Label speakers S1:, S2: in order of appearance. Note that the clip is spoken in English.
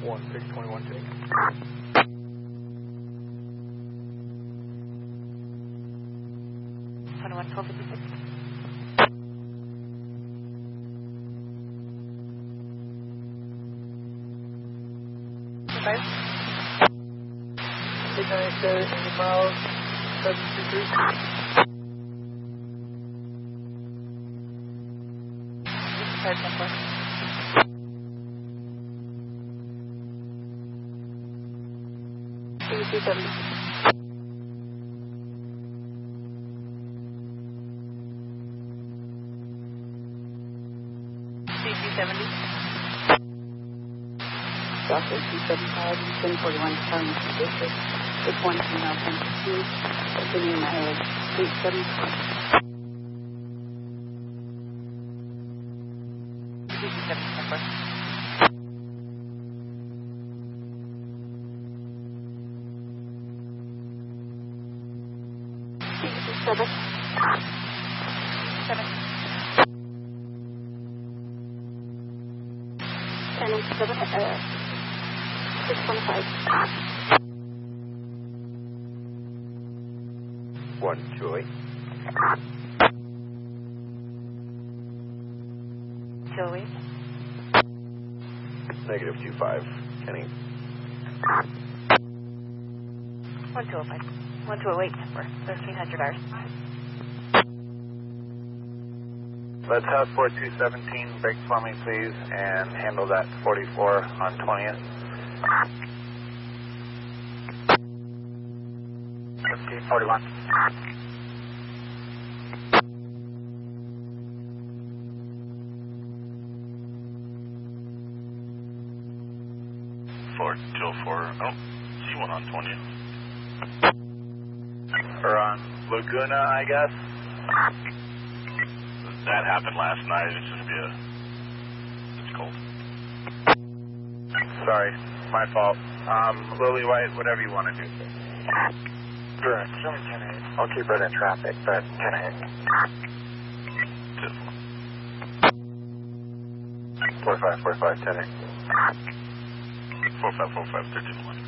S1: 1621 take.
S2: Doctor 275, 1041 County District, 812 continuing mileage 875.
S3: One Joy.
S2: Joey.
S3: Negative 25, Kenny.
S2: 1205. 1208 for 1300 hours.
S4: Let's have 4217 break for me, please, and handle that 44 on 20th. 1541.
S5: C1 on 20th.
S4: We're on Laguna, I guess.
S5: That happened last night. It's going to be it's cold.
S4: Sorry, my fault. Lily White, whatever you want to do.
S6: Good. Showing 10-8. I'll keep it in traffic, but 10-8.
S4: 45, 45, 10-8.
S5: 45, 45, 13-1.